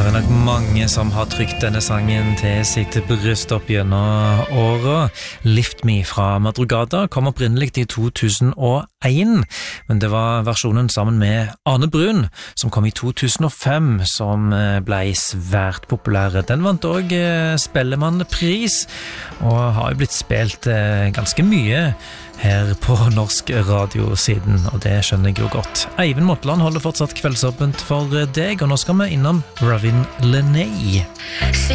Det nok mange som har trykt denne sangen til sitt bryst opp gjennom året. Lift Me fra Madrugada kom opprinnelig i 2001, men det var versjonen sammen med Arne Brun, som kom i 2005, som ble svært populære. Den vant også Spellemannpris, og har jo blitt spilt ganske mye her på norsk radio siden, og det skjønner jeg jo godt. Eivind Motland holder fortsatt kveldsåpent for deg, og nå skal vi innom Ravin Lenay.